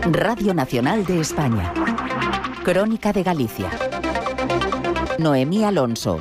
Radio Nacional de España. Crónica de Galicia. Noemí Alonso.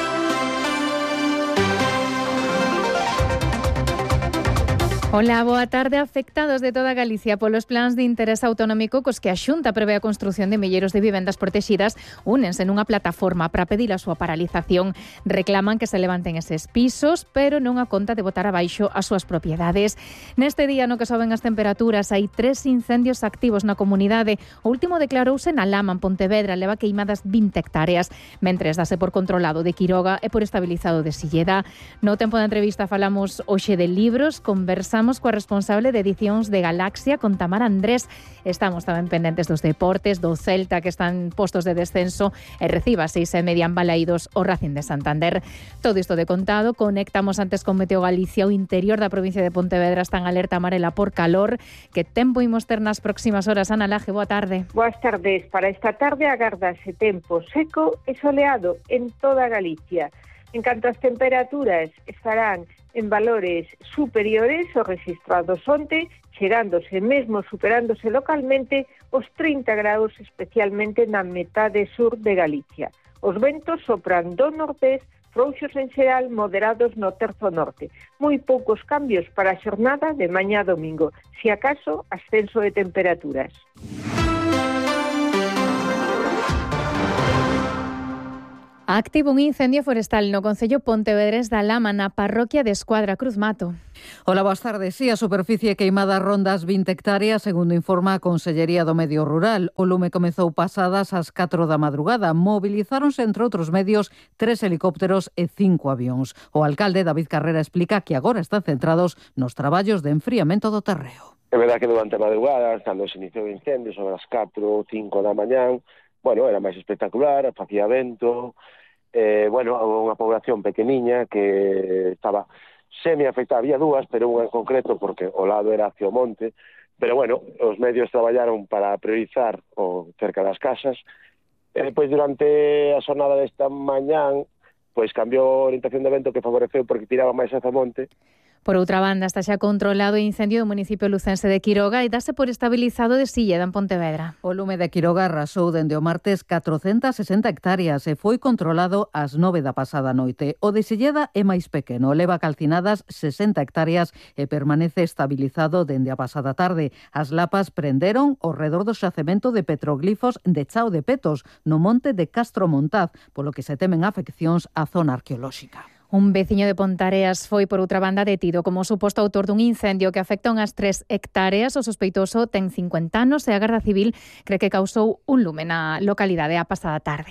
Ola, boa tarde. Afectados de toda Galicia polos plans de interés autonómico cos que a Xunta prevé a construción de milleiros de vivendas protexidas únense nunha plataforma para pedir a súa paralización. Reclaman que se levanten eses pisos, pero non a conta de botar abaixo as súas propiedades. Neste día no que soben as temperaturas hai 3 incendios activos na comunidade. O último declarouse na Lama, en Pontevedra, leva queimadas 20 hectáreas, mentres dase por controlado de Quiroga e por estabilizado de Silleda. No tempo da entrevista falamos hoxe de libros, conversamos coa responsable de edicións de Galaxia, con Tamara Andrés. Estamos tamén pendentes dos deportes, do Celta, que están postos de descenso, e reciba 6:30 Balaídos o Racing de Santander. Todo isto de contado. Conectamos antes con Meteo Galicia. O interior da provincia de Pontevedra está en alerta amarela por calor. Que tempo imos ter nas próximas horas? Ana Laje, boa tarde. Boas tardes. Para esta tarde agardase tempo seco e soleado en toda Galicia. En canto as temperaturas estarán en valores superiores aos registrados onte, chegándose mesmo superándose localmente os 30 graus, especialmente na metade sur de Galicia. Os ventos sopran do nordés, frouxos en xeral, moderados no terzo norte. Moi poucos cambios para a xornada de mañá domingo, si acaso ascenso de temperaturas. Activo un incendio forestal no concello pontevedrés da Lama, na parroquia de Escuadra, Cruz Mato. Hola, boas tardes. Sí, a superficie queimada ronda as 20 hectáreas, segundo informa a Consellería do Medio Rural. O lume comezou pasadas ás 4 da madrugada. Mobilizáronse, entre outros medios, 3 helicópteros e 5 avións. O alcalde, David Carrera, explica que agora están centrados nos traballos de enfriamento do terreo. É verdade que durante a madrugada, cando se iniciou o incendio, sobre as 4 ou 5 da mañán, era máis espectacular, facía vento, unha población pequeniña que estaba semi-afectada. Había dúas, pero unha en concreto, porque o lado era hacia o monte, pero os medios traballaron para priorizar o cerca das casas. E depois, durante a xornada desta mañán, cambiou a orientación do vento, que favoreceu porque tiraba máis hacia o monte. Por outra banda, está xa controlado o incendio do municipio lucense de Quiroga e dase por estabilizado de Silleda, en Pontevedra. O lume de Quiroga arrasou dende o martes 460 hectáreas e foi controlado ás 9 da pasada noite. O de Silleda é máis pequeno, leva calcinadas 60 hectáreas e permanece estabilizado dende a pasada tarde. As lapas prenderon ao redor do xacemento de petroglifos de Chao de Petos, no monte de Castro Montaz, polo que se temen afeccións á zona arqueolóxica. Un veciño de Pontareas foi, por outra banda, detido como suposto autor dun incendio que afecta unhas 3 hectáreas. O sospeitoso ten 50 anos e a Garda Civil cree que causou un lume na localidade a pasada tarde.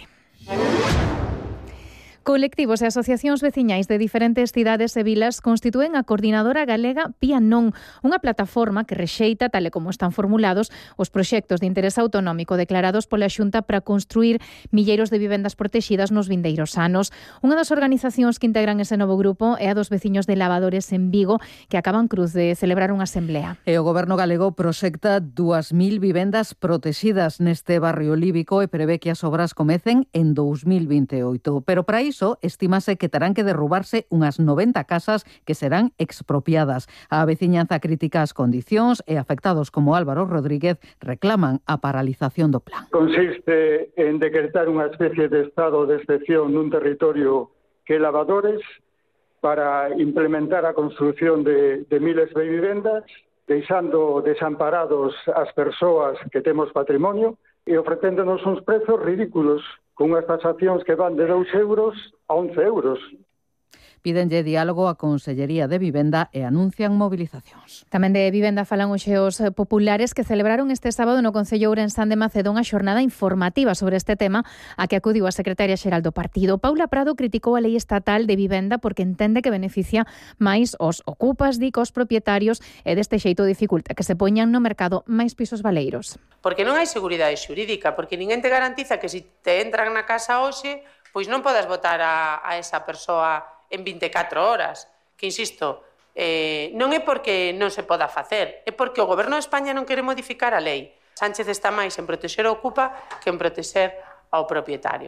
Colectivos e asociacións veciñais de diferentes cidades e vilas constitúen a Coordinadora Galega Pía Non, unha plataforma que rexeita, tal e como están formulados, os proxectos de interés autonómico declarados pola Xunta para construir milleiros de vivendas protexidas nos vindeiros anos. Unha das organizacións que integran ese novo grupo é a dos veciños de Lavadores en Vigo, que acaban cruz de celebrar unha asamblea. E o Goberno galego proxecta 2.000 vivendas protexidas neste barrio líbico e prevé que as obras comecen en 2028. Pero para iso, estimase que terán que derrubarse unhas 90 casas que serán expropiadas. A veciñanza critica as condicións e afectados como Álvaro Rodríguez reclaman a paralización do plan. Consiste en decretar unha especie de estado de excepción nun territorio que é Lavadores para implementar a construción de miles de vivendas, deixando desamparados as persoas que temos patrimonio e ofrecéndonos uns prezos ridículos, con unhas taxacións que van de 2 euros a 11 euros. Pídenlle diálogo a Consellería de Vivenda e anuncian movilizacións. Tamén de vivenda falan hoxe os populares que celebraron este sábado no Concello Ourensán de Macedón a xornada informativa sobre este tema a que acudiu a secretaria xeral do partido. Paula Prado criticou a lei estatal de vivenda porque entende que beneficia máis os ocupas, os propietarios, e deste xeito dificulta que se poñan no mercado máis pisos baleiros. Porque non hai seguridade xurídica, porque ninguén te garantiza que se te entran na casa hoxe, pois non podas votar a esa persoa en 24 horas, que, insisto, non é porque non se poda facer, é porque o Goberno de España non quere modificar a lei. Sánchez está máis en protexer o ocupa que en protexer ao propietario.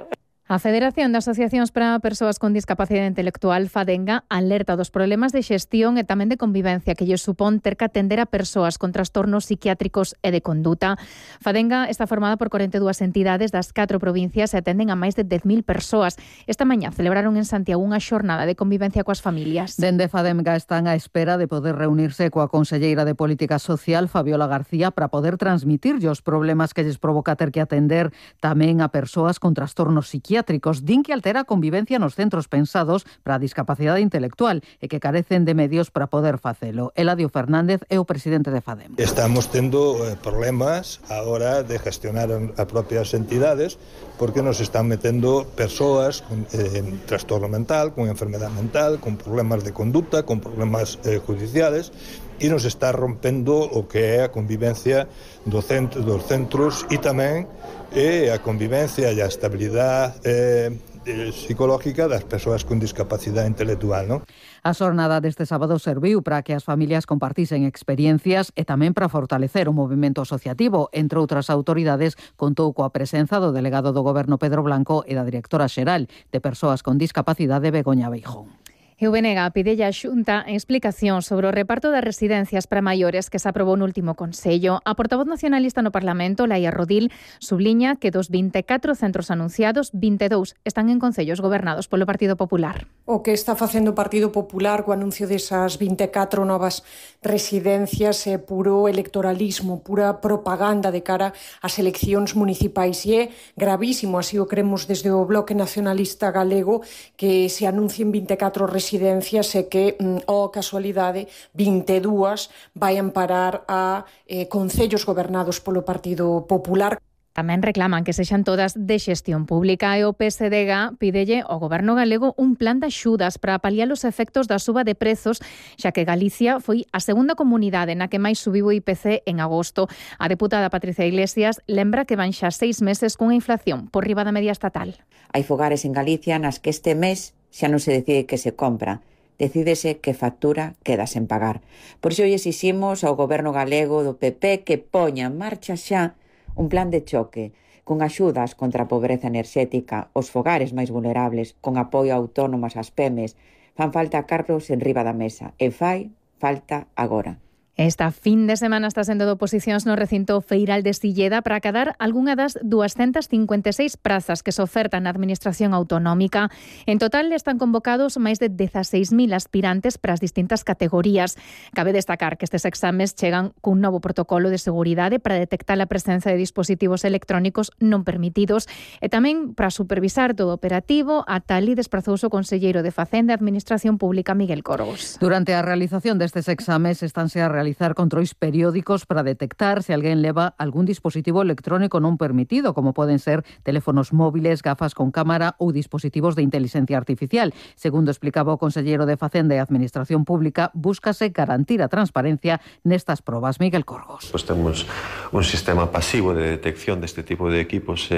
A Federación de Asociacións para Persoas con Discapacidade Intelectual, FADENGA, alerta dos problemas de xestión e tamén de convivencia que lle supón ter que atender a persoas con trastornos psiquiátricos e de conduta. FADENGA está formada por 42 entidades das 4 provincias e atenden a máis de 10.000 persoas. Esta mañá celebraron en Santiago unha xornada de convivencia coas familias. Dende FADENGA están á espera de poder reunirse coa conselleira de Política Social, Fabiola García, para poder transmitirlle os problemas que lles provoca ter que atender tamén a persoas con trastornos psiquiátricos. Din que altera a convivencia nos centros pensados para a discapacidade intelectual e que carecen de medios para poder facelo. Eladio Fernández é o presidente de FADEM. Estamos tendo problemas a hora de gestionar as propias entidades porque nos están metendo persoas con trastorno mental, con enfermedade mental, con problemas de conduta, con problemas judiciales e nos está rompendo o que é a convivencia dos centros e tamén a convivencia e a estabilidade psicológica das persoas con discapacidade intelectual, non? A xornada deste sábado serviu para que as familias compartisen experiencias e tamén para fortalecer o movimento asociativo. Entre outras autoridades, contou coa presenza do delegado do Goberno Pedro Blanco e da directora xeral de Persoas con Discapacidade Begoña Beijón. E o BNG pide a Xunta explicación sobre o reparto das residencias para maiores que se aprobou no último Consello. A portavoz nacionalista no Parlamento, Laia Rodil, subliña que dos 24 centros anunciados, 22 están en concellos gobernados polo Partido Popular. O que está facendo o Partido Popular co anuncio desas 24 novas residencias é puro electoralismo, pura propaganda de cara ás eleccións municipais e é gravísimo, así o cremos desde o Bloque Nacionalista Galego, que se anuncien 24 residencias e que, casualidade, 22 vayan parar a concellos gobernados polo Partido Popular. Tamén reclaman que sexan todas de xestión pública e o PSDG pídelle ao Goberno galego un plan de axudas para paliar os efectos da suba de prezos, xa que Galicia foi a segunda comunidade na que máis subiu o IPC en agosto. A deputada Patricia Iglesias lembra que van xa 6 meses cunha inflación por riba da media estatal. Hai fogares en Galicia nas que este mes xa non se decide que se compra, decídese que factura queda sen pagar. Por iso exiximos ao Goberno galego do PP que poña en marcha xa un plan de choque con axudas contra a pobreza enerxética, os fogares máis vulnerables, con apoio a autónomas ás PEMES. Fan falta cartos en riba da mesa e fai falta agora. Esta fin de semana está sendo de oposicións no recinto feiral de Silleda para acadar algunha das 256 prazas que se ofertan na Administración Autonómica. En total están convocados máis de 16.000 aspirantes para as distintas categorías. Cabe destacar que estes exames chegan cun novo protocolo de seguridade para detectar a presenza de dispositivos electrónicos non permitidos e tamén para supervisar todo o operativo. A tali desprazouse o conselleiro de Facenda e Administración Pública, Miguel Corgos. Durante a realización destes exames estánse a realizar controis periódicos para detectar se alguén leva algún dispositivo electrónico non permitido, como poden ser teléfonos móviles, gafas con cámara ou dispositivos de inteligencia artificial. Segundo explicaba o conselleiro de Facenda e Administración Pública, búscase garantir a transparencia nestas probas. Miguel Corgos. Pues temos un sistema pasivo de detección deste tipo de equipos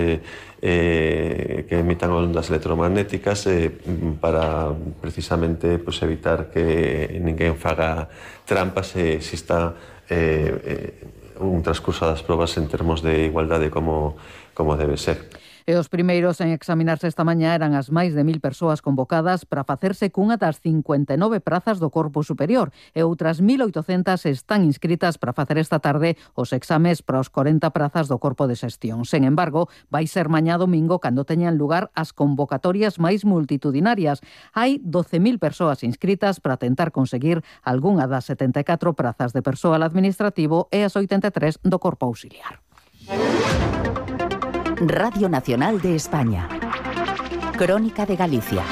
que emitan ondas electromagnéticas para precisamente evitar que ninguén faga trampas e exista un transcurso das probas en termos de igualdade como debe ser. E os primeiros en examinarse esta mañá eran as máis de 1.000 persoas convocadas para facerse cunha das 59 prazas do Corpo Superior e outras 1.800 están inscritas para facer esta tarde os exames para os 40 prazas do Corpo de Xestión. Sen embargo, vai ser mañá domingo cando teñan lugar as convocatorias máis multitudinarias. Hai 12.000 persoas inscritas para tentar conseguir algunha das 74 prazas de persoal administrativo e as 83 do Corpo Auxiliar. Radio Nacional de España. Crónica de Galicia.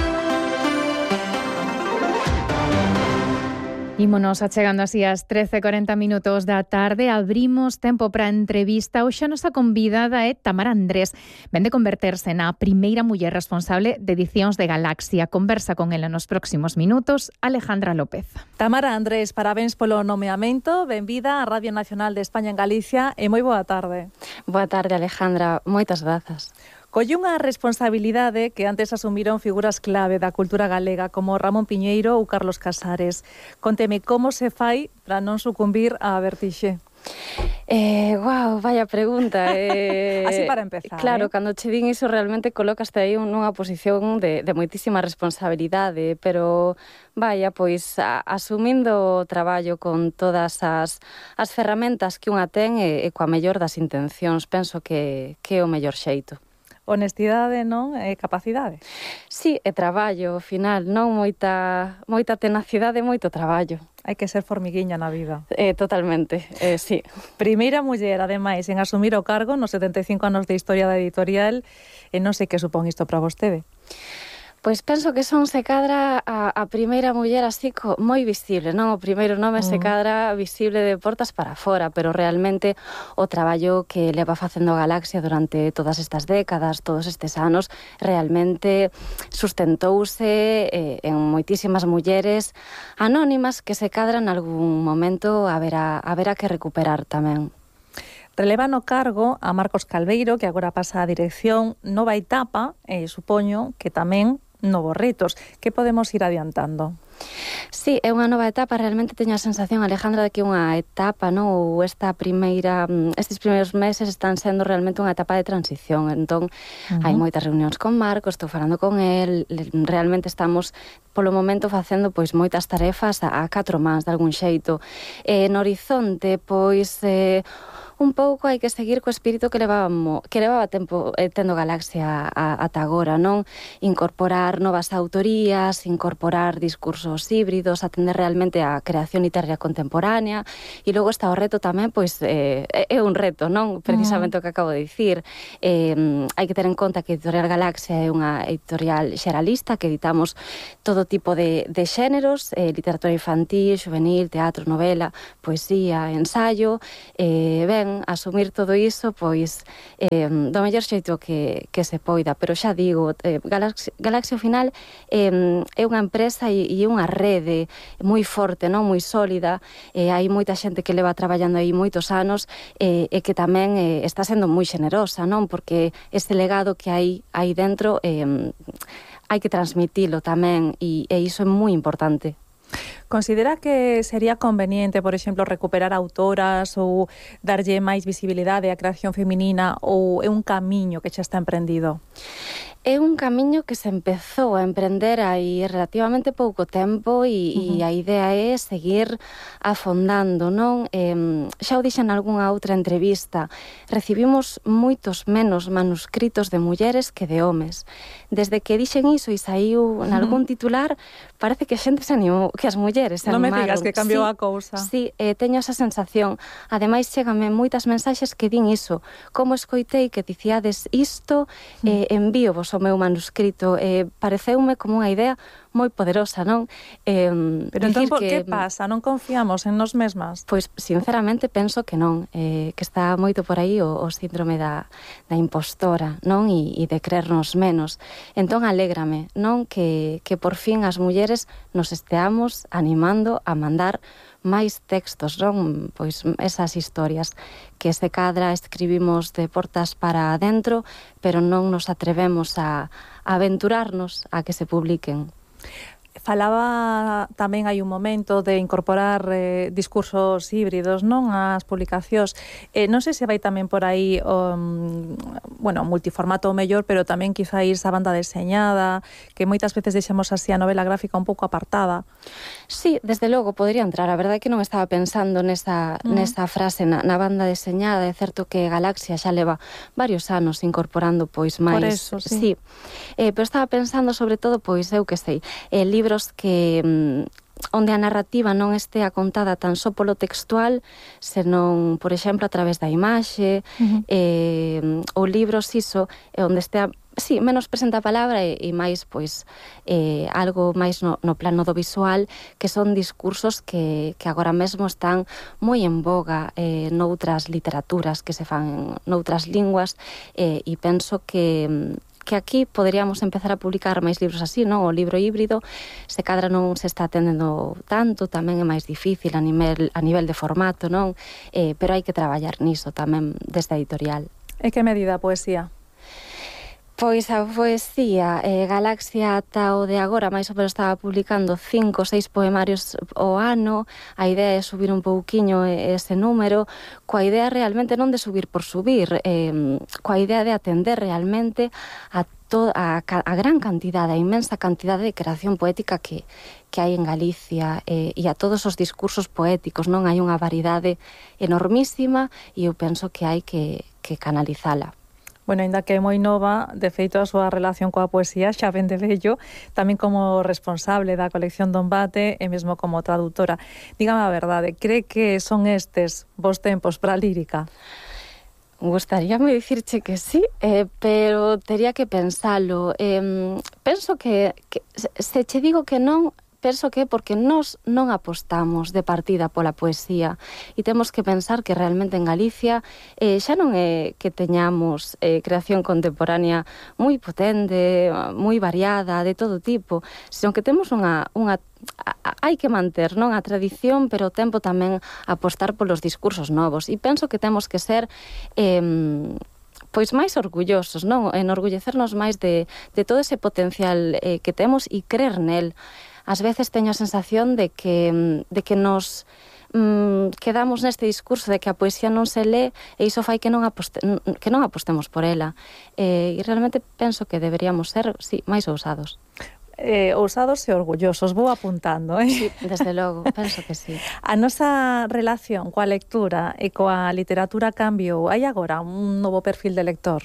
Ímonos achegando así as 13:40 da tarde. Abrimos tempo para a entrevista. Hoxe a nosa convidada é Tamara Andrés. Vén de converterse na primeira muller responsable de edicións de Galaxia. Conversa con ela nos próximos minutos Alejandra López. Tamara Andrés, parabéns polo nomeamento. Benvida á Radio Nacional de España en Galicia e moi boa tarde. Boa tarde, Alejandra. Moitas grazas. Colle unha responsabilidade que antes asumiron figuras clave da cultura galega como Ramón Piñeiro ou Carlos Casares. Conteme como se fai para non sucumbir á vertixe. Vaya pregunta. Así para empezar. Claro, cando che din iso realmente colocaste aí nunha posición de moitísima responsabilidade, pero vaya, pois asumindo o traballo con todas as ferramentas que unha ten e coa mellor das intencións, penso que é o mellor xeito. Honestidade, non? E capacidade. Sí, e traballo, ao final, non? Moita tenacidade e moito traballo. Hai que ser formiguiña na vida. Totalmente, sí. Primeira muller, ademais, en asumir o cargo nos 75 anos de historia da editorial, e non sei que supón isto para vostede. Pois penso que son se cadra a primeira muller así moi visible, non? O primeiro nome se cadra visible de portas para fora, pero realmente o traballo que leva facendo a Galaxia durante todas estas décadas, todos estes anos, realmente sustentouse en moitísimas mulleres anónimas que se cadran algún momento haberá que recuperar tamén. Releva no cargo a Marcos Calveiro, que agora pasa a dirección, nova etapa, e supoño que tamén novos retos. Que podemos ir adiantando? Sí, é unha nova etapa, realmente teño a sensación, Alejandra, de que unha etapa, non? Ou estes primeiros meses están sendo realmente unha etapa de transición. Entón, hai moitas reunións con Marcos, estou falando con el, realmente estamos polo momento facendo pois moitas tarefas a 4 mans de algún xeito. No horizonte, pois un pouco hai que seguir co espírito que levaba tempo tendo Galaxia ata agora, non? Incorporar novas autorías, incorporar discursos híbridos, atender realmente a creación literaria contemporánea, e logo está o reto tamén, pois é un reto, non? Precisamente o que acabo de dicir. Hai que ter en conta que Editorial Galaxia é unha editorial xeralista, que editamos todo tipo de xéneros, literatura infantil, juvenil, teatro, novela, poesía, ensayo, asumir todo iso, pois, do mellor xeito que se poida. Pero xa digo, Galaxia ao final é unha empresa e unha rede moi forte, non? Moi sólida, hai moita xente que leva traballando aí moitos anos e que tamén está sendo moi xenerosa, non? Porque ese legado que hai dentro hai que transmitilo tamén e iso é moi importante. Considera que sería conveniente, por exemplo, recuperar autoras ou darlle máis visibilidade á creación feminina, ou é un camiño que xa está emprendido? É un camiño que se empezou a emprender hai relativamente pouco tempo e a idea é seguir afondando, non? Xa o dixen nalgúnha outra entrevista, recibimos moitos menos manuscritos de mulleres que de homes. Desde que dixen iso e saiu nalgún titular, parece que a xente se animou, que as mulleres se animaron. Non me digas que cambiou a cousa. Sí, teño esa sensación. Ademais, chégame moitas mensaxes que din iso. Como escoitei que dicíades isto, envío vos o meu manuscrito. Pareceume como unha idea moi poderosa, non? Pero entón, que pasa? Non confiamos en nós mesmas? Pois, sinceramente, penso que non. Que está moito por aí o síndrome da impostora, non? E de creernos menos. Entón, alégrame, non? Que por fin as mulleres nos esteamos animando a mandar máis textos, non? Pois esas historias que se cadra escribimos de portas para adentro, pero non nos atrevemos a aventurarnos a que se publiquen. Falaba tamén hai un momento de incorporar discursos híbridos, non, ás publicacións. Non sei se vai tamén por aí multiformato o mellor, pero tamén quizáis a banda deseñada, que moitas veces deixamos así a novela gráfica un pouco apartada. Sí, desde logo, podría entrar. A verdade é que non estaba pensando nesa frase na banda deseñada. É certo que Galaxia xa leva varios anos incorporando pois máis... Por eso, sí. Pero estaba pensando sobre todo, pois, eu que sei, libros que onde a narrativa non estea contada tan só polo textual, senón, por exemplo, a través da imaxe, ou libros iso, onde estea menos presente a palabra e máis, pois, algo máis no plano do visual, que son discursos que agora mesmo están moi en boga noutras literaturas que se fan noutras linguas, e penso que aquí poderíamos empezar a publicar máis libros así, non? O libro híbrido se cadra non se está atendendo tanto, tamén é máis difícil a nivel de formato, non? Pero hai que traballar niso tamén desde a editorial. E que medida a poesía? Pois a poesía Galaxia ata o de agora máis ou menos estaba publicando 5 ou 6 poemarios ao ano. A idea é subir un pouquiño ese número, coa idea realmente non de subir por subir, coa idea de atender realmente a gran cantidade, a inmensa cantidade de creación poética que hai en Galicia e a todos os discursos poéticos, non? Hai unha variedade enormísima e eu penso que hai que canalizala. Bueno, ainda que é moi nova, de feito a súa relación coa poesía xa ven de vello, tamén como responsable da colección Dombate e mesmo como traductora. Dígame a verdade, cree que son estes vos tempos para a lírica? Gustaríame dicirche que sí, pero tería que pensalo. Penso que se che digo que non, penso que porque nós non apostamos de partida pola poesía e temos que pensar que realmente en Galicia xa non é que teñamos creación contemporánea moi potente, moi variada, de todo tipo, senón que temos unha hai que manter, non, a tradición, pero o tempo tamén apostar polos discursos novos. E penso que temos que ser pois máis orgullosos, non? Enorgullecernos máis de todo ese potencial que temos e crer nel. Ás veces teño a sensación de que nos quedamos neste discurso de que a poesía non se lee e iso fai que non apostemos por ela. E realmente penso que deberíamos ser, sí, máis ousados. Ousados e orgullosos, vou apuntando, Sí, desde logo, penso que sí. A nosa relación coa lectura e coa literatura cambiou. Hai agora un novo perfil de lector?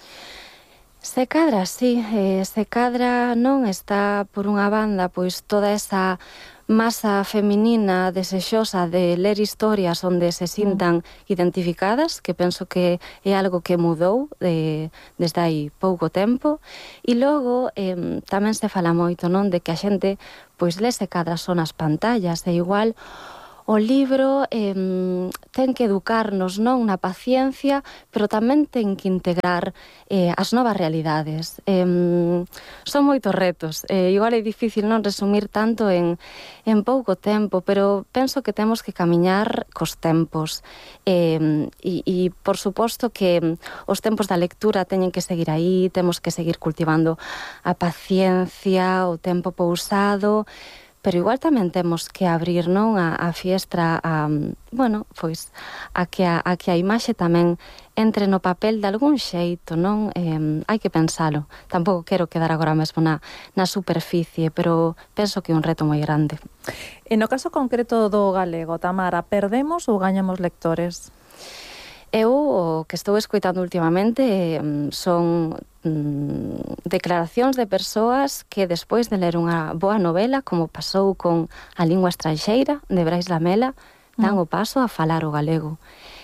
Se cadra, sí, se cadra, non está por unha banda pois toda esa masa feminina desexosa de ler historias onde se sintan identificadas, que penso que é algo que mudou desde hai pouco tempo, e logo tamén se fala moito, non, de que a xente pois lese cadra son as pantallas, e igual o libro ten que educarnos, non, na paciencia, pero tamén ten que integrar as novas realidades. Son moitos retos. Igual é difícil non resumir tanto en pouco tempo, pero penso que temos que camiñar cos tempos. E por suposto que os tempos da lectura teñen que seguir aí, temos que seguir cultivando a paciencia, o tempo pousado, pero igual tamén temos que abrir, non, a fiestra a que a imaxe tamén entre no papel de algún xeito, non? Hai que pensalo. Tampouco quero quedar agora mesmo na superficie, pero penso que é un reto moi grande. E no caso concreto do galego, Tamara, perdemos ou gañamos lectores? Eu o que estou escoitando últimamente son declaracións de persoas que despois de ler unha boa novela, como pasou con A lingua estranxeira, de Brais Lamela, dan o paso a falar o galego.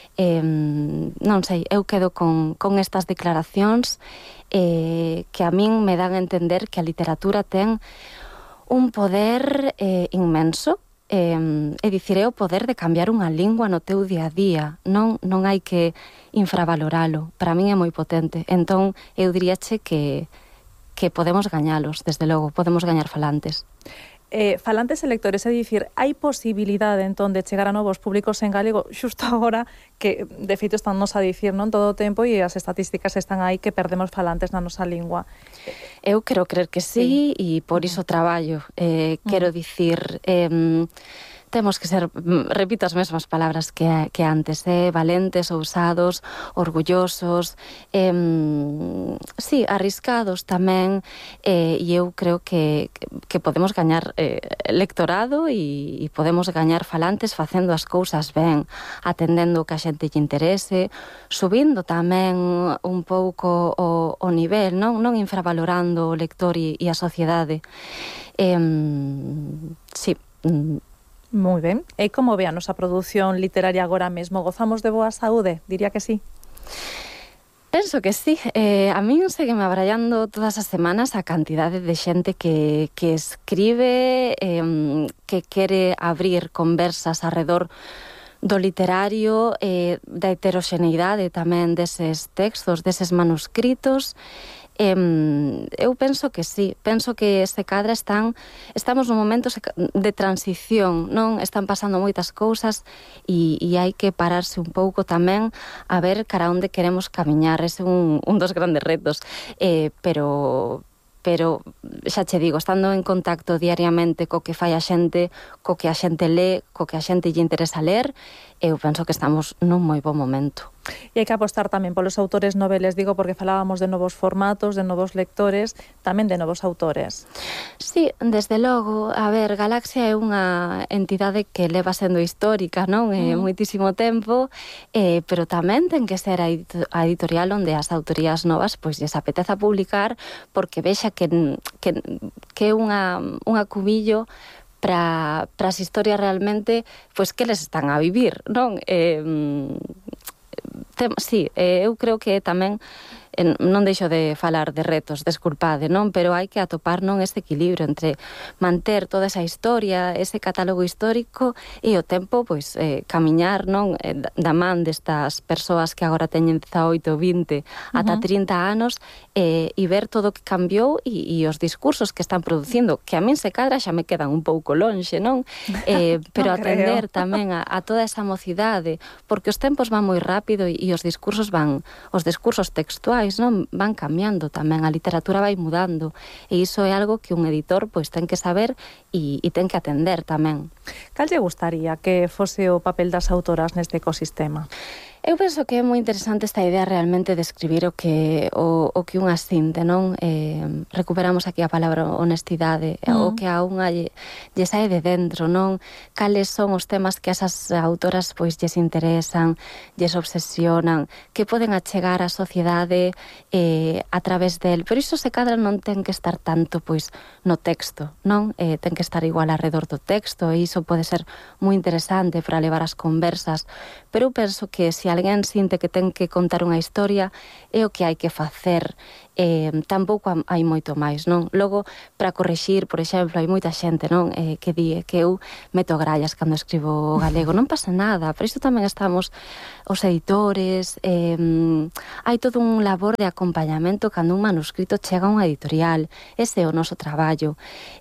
Non sei, eu quedo con estas declaracións que a min me dan a entender que a literatura ten un poder inmenso, é dicir, é o poder de cambiar unha lingua no teu día a día, non hai que infravaloralo. Para min é moi potente. Entón, eu diríache que podemos gañalos, desde logo, podemos gañar falantes. Falantes e lectores, é dicir, hai posibilidade entón de chegar a novos públicos en galego xusto agora que de feito están nos a dicir non todo o tempo e as estatísticas están aí que perdemos falantes na nosa lingua. Eu quero crer que sí e por iso traballo. Quero dicir, temos que ser, repito as mesmas palabras que antes, valentes, ousados, orgullosos, sí, arriscados tamén, e eu creo que podemos gañar lectorado e podemos gañar falantes facendo as cousas ben, atendendo o que a xente lle interese, subindo tamén un pouco o nivel, non infravalorando o lector e a sociedade. Sí, moi ben. E como ve a nosa produción literaria agora mesmo? Gozamos de boa saúde? Diría que sí. Penso que sí. A min segue-me abrallando todas as semanas a cantidade de xente que escribe, que quere abrir conversas arredor do literario, da heteroxeneidade tamén deses textos, deses manuscritos. Eu penso que sí, penso que se cadra estamos nun momento de transición, non? Están pasando moitas cousas e hai que pararse un pouco tamén a ver cara onde queremos camiñar. Ese é un dos grandes retos, pero xa che digo, estando en contacto diariamente co que fai a xente, co que a xente lee, co que a xente lle interesa ler, eu penso que estamos nun moi bo momento. E hai que apostar tamén polos autores noveles, digo, porque falábamos de novos formatos, de novos lectores, tamén de novos autores. Sí, desde logo, a ver, Galaxia é unha entidade que leva sendo histórica, non? Moitísimo tempo, pero tamén ten que ser a editorial onde as autorías novas pois lles apeteza publicar, porque vexa que é unha cubillo para as historias realmente pois que les están a vivir, non? Sí, eu creo que tamén non deixo de falar de retos, desculpade, non? Pero hai que atopar non este equilibrio entre manter toda esa historia, ese catálogo histórico e o tempo, pois, camiñar, non? Da man destas persoas que agora teñen 18, 20, ata 30 anos e ver todo o que cambiou e os discursos que están producindo, que a min se cadra xa me quedan un pouco lonxe, non? Pero atender tamén a toda esa mocidade, porque os tempos van moi rápido e os discursos textuais non van cambiando tamén, a literatura vai mudando e iso é algo que un editor pois ten que saber e ten que atender tamén. Cal lle gustaría que fose o papel das autoras neste ecosistema? Eu penso que é moi interesante esta idea realmente de escribir o que unha sinte, non? Recuperamos aquí a palabra honestidade, o que a unha lle sae de dentro, non? Cales son os temas que esas autoras pois lles interesan, lles obsesionan, que poden achegar á sociedade a través del. Pero iso se cadra non ten que estar tanto pois no texto, non? Ten que estar igual alrededor do texto e iso pode ser moi interesante para levar as conversas. Pero eu penso que se alguén sinte que ten que contar unha historia é o que hai que facer, tampouco hai moito máis, non? Logo, para corrixir, por exemplo, hai moita xente, non? Que di que eu meto grallas cando escribo galego, non pasa nada, pero isto tamén estamos os editores, hai todo un labor de acompañamento cando un manuscrito chega a unha editorial, ese é o noso traballo,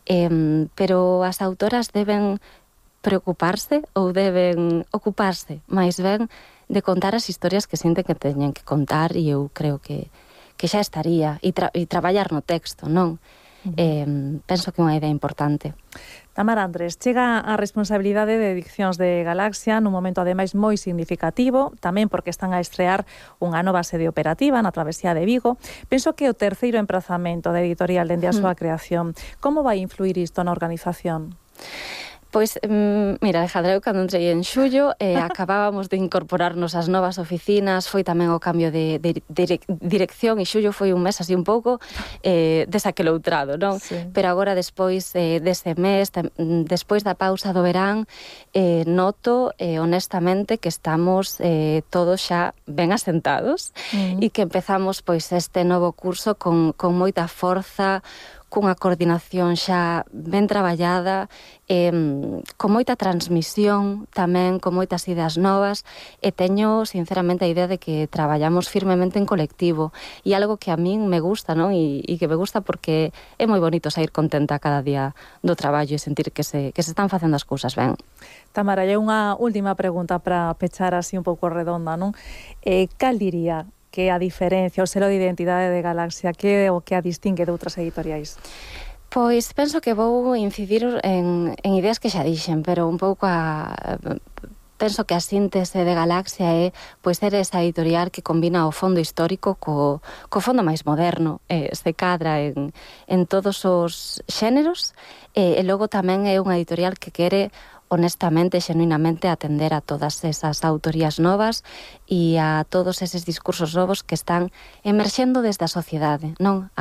pero as autoras deben preocuparse ou deben ocuparse máis ben de contar as historias que sinten que teñen que contar e eu creo que xa estaría e traballar no texto, non? Penso que é unha idea importante. Tamara Andrés, chega a responsabilidade de edicións de Galaxia nun momento ademais moi significativo, tamén porque están a estrear unha nova sede operativa na Travesía de Vigo. Penso que o terceiro emprazamento da editorial dende a súa creación. Como vai influir isto na organización? Pois, mira, Alejandra, eu cando entrei en xullo acabábamos de incorporarnos ás novas oficinas, foi tamén o cambio de dirección e xullo foi un mes así un pouco desaqueloutrado, non? Sí. Pero agora, despois dese mes, despois da pausa do verán, noto honestamente que estamos todos xa ben asentados e que empezamos pois este novo curso con moita forza, cunha coordinación xa ben traballada, con moita transmisión tamén, con moitas ideas novas, e teño sinceramente a idea de que traballamos firmemente en colectivo, e algo que a min me gusta, non? E que me gusta porque é moi bonito sair contenta cada día do traballo e sentir que se están facendo as cousas ben. Tamara, e unha última pregunta para pechar así un pouco redonda, non? Cal diría que a diferencia, o selo de identidade de Galaxia, que é o que a distingue de outras editoriais? Pois penso que vou incidir en ideas que xa dixen, pero un pouco penso que a síntese de Galaxia é pois ser esa editorial que combina o fondo histórico co fondo máis moderno, se cadra en todos os xéneros, e logo tamén é unha editorial que quere honestamente, xenuinamente atender a todas esas autorías novas e a todos eses discursos novos que están emerxendo desde a sociedade, non?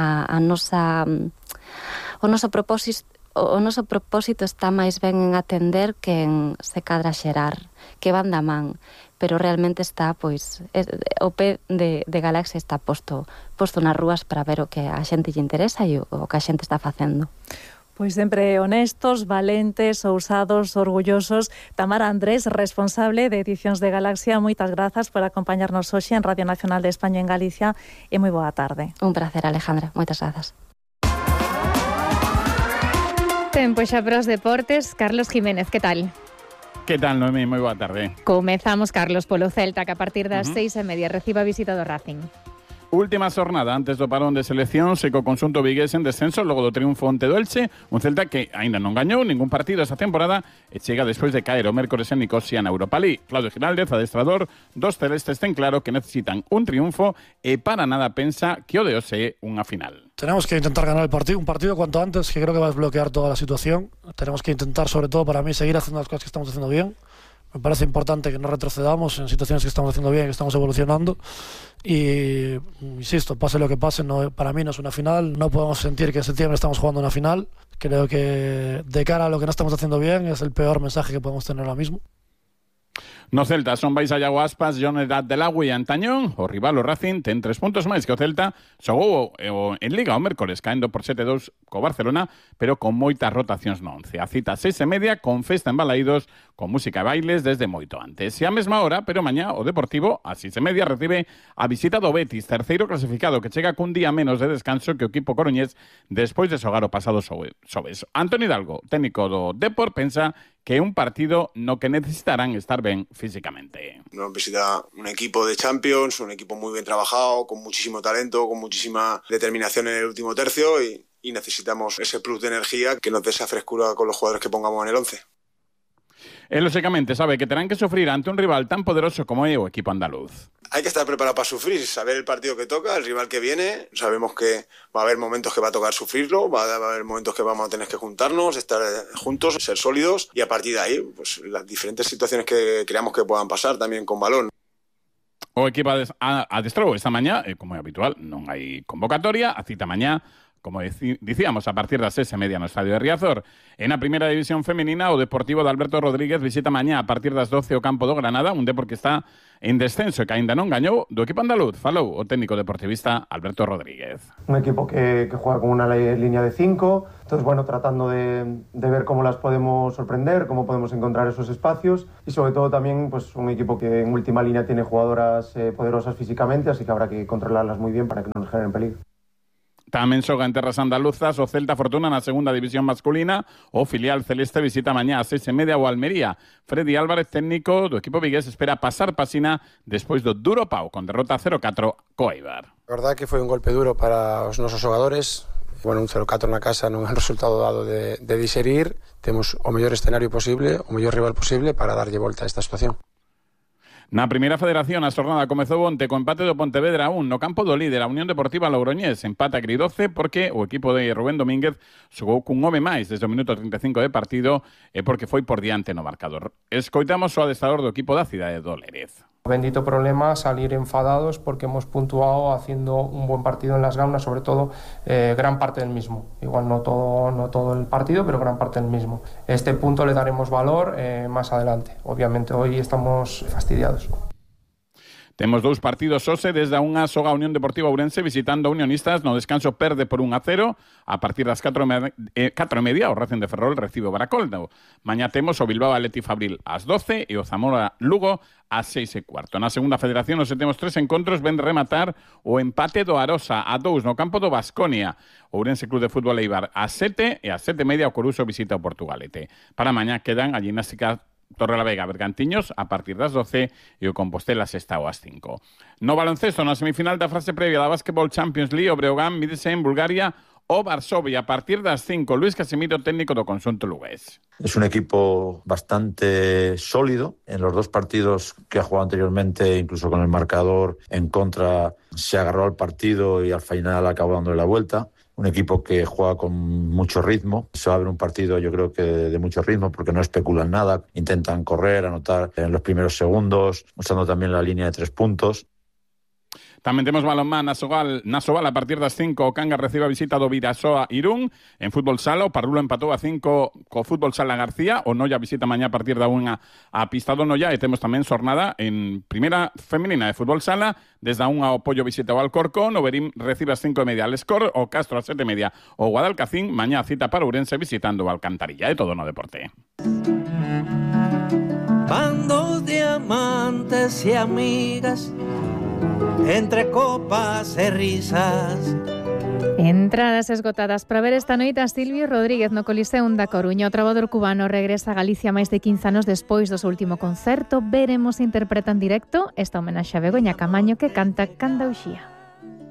O noso propósito está máis ben en atender que en se cadra xerar, que van da man, pero realmente está, pois, o pé de Galaxia está posto nas rúas para ver o que a xente lle interesa e o que a xente está facendo. Pois sempre honestos, valentes, ousados, orgullosos. Tamara Andrés, responsable de Edicións de Galaxia, moitas grazas por acompañarnos hoxe en Radio Nacional de España en Galicia e moi boa tarde. Un placer, Alejandra. Moitas grazas. Tempo xa para os deportes. Carlos Jiménez, que tal? Que tal, Noemí? Moi boa tarde. Comezamos, Carlos, polo Celta, que a partir das 6:30 reciba a visita do Racing. Última xornada antes do parón de seleccións e co conxunto vigués en descenso logo do triunfo ante do Elche, un Celta que aínda non gañou ningún partido esa temporada e chega despois de caer o mércores en Nicosia na Europa League. Claudio Giraldez, adestrador dos celestes, ten claro que necesitan un triunfo e para nada pensa que o de hoxe é unha final. Tenemos que intentar ganar un partido cuanto antes, que creo que va a desbloquear toda la situación. Tenemos que intentar, sobre todo para mí, seguir haciendo las cosas que estamos haciendo bien. Me parece importante que no retrocedamos en situaciones que estamos haciendo bien, que estamos evolucionando. Y insisto, pase lo que pase, para mí no es una final. No podemos sentir que en septiembre estamos jugando una final. Creo que de cara a lo que no estamos haciendo bien es el peor mensaje que podemos tener ahora mismo. No Celta son vais a Iago Aspas, Jonedad del Agua e Antañón. O rival o Racing ten 3 puntos máis que o Celta. Xogou en Liga o mércores caendo por 7-2 co Barcelona, pero con moitas rotacións no 11. A cita 6:30 con festa en Balaídos, con música e bailes desde moito antes. E a mesma hora, pero mañá o Deportivo a 6:30 recibe a visita do Betis, terceiro clasificado, que chega cun día menos de descanso que o equipo coruñés despois de xogar o pasado xoves. Antoni Hidalgo, técnico do Depor, pensa que é un partido no que necesitarán estar ben físicamente. Nos visita un equipo de Champions, un equipo muy bien trabajado, con muchísimo talento, con muchísima determinación en el último tercio y necesitamos ese plus de energía que nos dé esa frescura con los jugadores que pongamos en el 11. E, lógicamente, sabe que terán que sufrir ante un rival tan poderoso como é o equipo andaluz. Hay que estar preparado para sufrir, saber el partido que toca, el rival que viene. Sabemos que va a haber momentos que va a tocar sufrirlo, va a haber momentos que vamos a tener que juntarnos, estar juntos, ser sólidos y a partir de ahí, pues las diferentes situaciones que creamos que puedan pasar también con balón. O equipo adestrou esta mañá, como é habitual, non hai convocatoria, a cita mañá, como dicíamos, a partir das 6:30 no Estadio de Riazor. En a primeira división femenina, o Deportivo de Alberto Rodríguez visita mañá a partir das 12 o campo do Granada, un Depor que está en descenso e que aínda non gañou do equipo andaluz. Falou o técnico deportivista Alberto Rodríguez. Un equipo que juega con una línea de 5, entonces bueno, tratando de ver cómo las podemos sorprender, cómo podemos encontrar esos espacios y sobre todo también pues un equipo que en última línea tiene jugadoras poderosas físicamente, así que habrá que controlarlas muy bien para que no nos generen peligro. Tamén xoga en terras andaluzas o Celta Fortuna na segunda división masculina. O filial celeste visita mañá a 6:30 o Almería. Freddy Álvarez, técnico do equipo vigués, espera pasar pasina despois do duro pau con derrota 0-4 co Eibar. A verdade que foi un golpe duro para os nosos xogadores. Bueno, un 0-4 na casa non é un resultado dado de digerir. Temos o mellor escenario posible, o mellor rival posible para darlle volta a esta situación. Na primeira federación, a xornada comezou onte co empate do Pontevedra 1 no campo do líder, a Unión Deportiva Logroñés. Empate a agridoce porque o equipo de Rubén Domínguez xogou cun home máis desde o minuto 35 de partido e porque foi por diante no marcador. Escoitamos o adestrador do equipo da cidade do Lérez. Bendito problema salir enfadados porque hemos puntuado haciendo un buen partido en las gaunas, sobre todo gran parte del mismo. Igual no todo el partido, pero gran parte del mismo. Este punto le daremos valor más adelante. Obviamente hoy estamos fastidiados. Temos 2 partidos hoxe desde a unha soga Unión Deportiva Ourense visitando a Unionistas. No descanso perde por 1-0. A partir das 4:30 o Racing de Ferrol recibe o Baracoldo. Mañá temos o Bilbao Athletic Fabril ás 12 e o Zamora Lugo ás 6:15. Na segunda federación hoxe temos 3 encontros. Ven rematar o empate do Arosa a 2 no campo do Baskonia. O Ourense Club de Fútbol Eibar ás 7 e ás 7:30 o Coruso visita o Portugalete. Para mañá quedan a gimnástica Torrelavega, Bergantiños a partir das 12 e o Compostela Sestao ás 5. No baloncesto, na semifinal da fase previa da Basketball Champions League, o Breogán mídese en Bulgaria o Varsovia a partir das 5. Luis Casimiro, técnico do conxunto lugués. Es un equipo bastante sólido. En los 2 partidos que ha jugado anteriormente, incluso con el marcador en contra, se agarró al partido y al final acabó dándole la vuelta. Un equipo que juega con mucho ritmo. Se va a ver un partido, yo creo que de mucho ritmo, porque no especulan nada. Intentan correr, anotar en los primeros segundos, usando también la línea de 3 puntos. Tamén temos balonmán na Soval a partir das 5, o Cangas recibe a visita do Vidasoa Irún. En fútbol sala, o Parrulo empatou a 5 co fútbol sala García, o Noia visita mañá a partir da 1 a pista do Noia, e temos tamén xornada en primeira femenina de fútbol sala, desde a 1 o Pollo visita o Alcorcón, o Verín recibe as 5:30 al Escor, o Castro a 7:30 o Guadalcacín, mañá cita para Ourense visitando o Alcantarilla. É todo no deporte. Bandos de amantes y amigas, entre copas e risas. Entradas esgotadas para ver esta noite a Silvio Rodríguez no Coliseum da Coruña. O trabador cubano regresa a Galicia máis de 15 anos despois do seu último concerto. Veremos se interpreta en directo esta homenaxe a Begoña Camaño, que canta Candauxía.